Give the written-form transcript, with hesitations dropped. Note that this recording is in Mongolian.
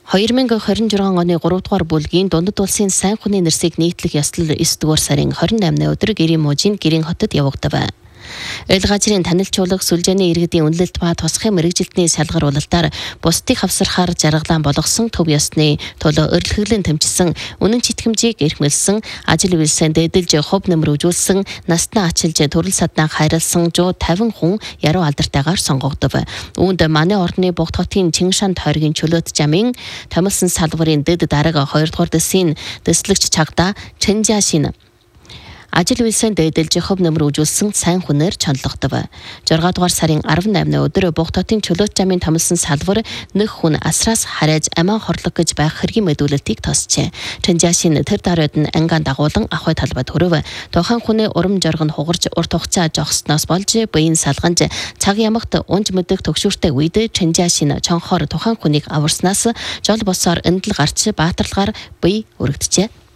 2026 оны 3 дугаар бүлгийн дундад улсын сайн хүний нэрсийг нийтлэх ёслол 9 дугаар сарын 28-ны өдөр Гэрийн мужийн Гэрийн хотод явагдав. Ойл газрын танилцуулга сүлжээний иргэдийн үнэлэлт ба тусгай мэрэгжилтний шалгаруулалтаар бусдыг хавсархаар жаргалан болгосон төв ёсны төлөө өрөлхөглөн тэмчсэн, үнэн читгэмжийг эрхмэлсэн, ажил үйлсэнд эдэлж хувь нэмэр үзүүлсэн, наснаа ачилж төрөл саднаа хайрлсан 150 хүн яруу алдартайгаар сонгогдов. Үүнд манай орны Богд хотын Чингишаан тойргийн чөлөөт жамын томилсон салбарын дэд дарга 2 дугаар дэсийн дэслэгч чагдаа Чэнжашин ажил үйлсэнд эдэлж хувь нэмэр үзүүлсэн сайн хүнээр чонлогдов. 6 дугаар сарын 18-ны өдөр Богд хотын чөлөөт жамын томилсон салбар нөх хүн асраас харайж амиа хорлог гэж байх хэргийн мэдүүлэлтийг тосчээ. Чэнжашин тэр даруйд нь ангиан дагуулan ахуй талбайд хүрв. Тухайн хүний урам зориг нь хугарч урт хугацаа жогсноос болж биеийн салганж цаг ямагт унж мэдэх төгшүүртэй үед Чэнжашин чонхоор тухайн хүнийг аварснаас жол босоор эндэл гарч баатарлагаар бие өргөджээ.